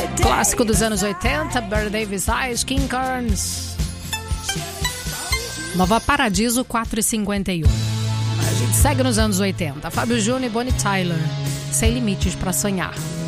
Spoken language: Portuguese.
Clássico dos anos 80, Barry Davis, Eyes, King Carnes. Nova Paradiso 4,51. A gente segue nos anos 80. Fábio Júnior e Bonnie Tyler. Sem limites pra sonhar.